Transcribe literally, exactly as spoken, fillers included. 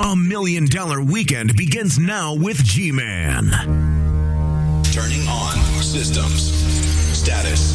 A million dollar weekend begins now with G-Man. Turning on systems. Status.